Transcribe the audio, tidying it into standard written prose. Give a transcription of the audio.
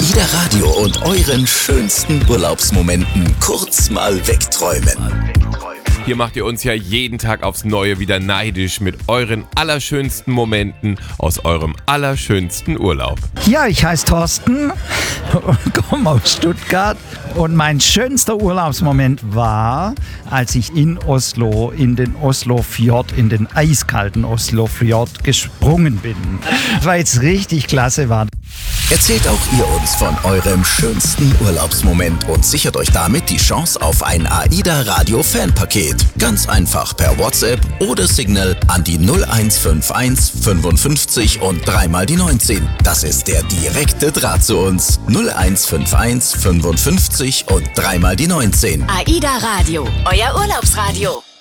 AIDA Radio und euren schönsten Urlaubsmomenten kurz mal wegträumen. Hier macht ihr uns ja jeden Tag aufs Neue wieder neidisch mit euren allerschönsten Momenten aus eurem allerschönsten Urlaub. Ja, ich heiße Thorsten und komme aus Stuttgart. Und mein schönster Urlaubsmoment war, als ich in Oslo, in den Oslofjord, in den eiskalten Oslofjord gesprungen bin. Weil es richtig klasse war. Erzählt auch ihr uns von eurem schönsten Urlaubsmoment und sichert euch damit die Chance auf ein AIDA Radio Fanpaket. Ganz einfach per WhatsApp oder Signal an die 0151 55 und dreimal die 19. Das ist der direkte Draht zu uns. 0151 55 und dreimal die 19. AIDA Radio, euer Urlaubsradio.